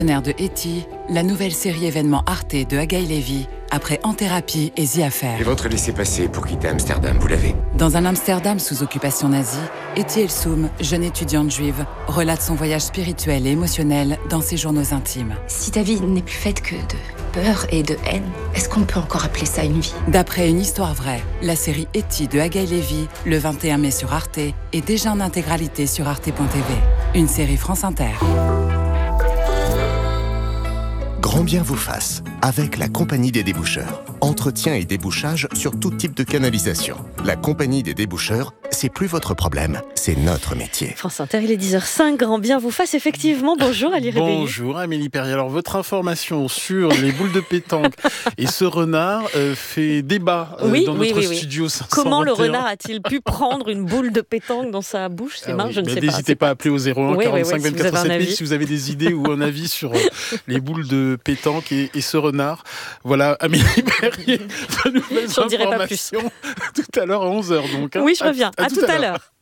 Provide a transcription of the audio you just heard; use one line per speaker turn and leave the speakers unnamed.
De E.T., la nouvelle série événement Arte de Hagaï Lévy, après En thérapie et The Affair.
Et votre laissez-passer pour quitter Amsterdam, vous l'avez?
Dans un Amsterdam sous occupation nazie, Etty Elsoum, jeune étudiante juive, relate son voyage spirituel et émotionnel dans ses journaux intimes.
Si ta vie n'est plus faite que de peur et de haine, est-ce qu'on peut encore appeler ça une vie?
D'après une histoire vraie, la série Etty de Hagaï Lévy, le 21 mai sur Arte, est déjà en intégralité sur arte.tv. Une série France Inter.
Grand bien vous fasse, avec la Compagnie des déboucheurs. Entretien et débouchage sur tout type de canalisation. La Compagnie des déboucheurs, c'est plus votre problème, c'est notre métier.
France Inter, il est 10h05, grand bien vous fasse, effectivement. Bonjour Ali Rébelli.
Bonjour Amélie Perrier. Alors votre information sur les boules de pétanque et ce renard fait débat dans notre studio 521.
Comment le renard a-t-il pu prendre une boule de pétanque dans sa bouche, ses mains? Je ne sais pas.
N'hésitez pas à appeler au 01 45 24 7000 si vous avez des idées ou un avis sur les boules de pétanque et ce renard. Voilà, Amélie Perrier, de nouvelles informations tout à l'heure à 11h donc.
Oui, je reviens. À tout à l'heure.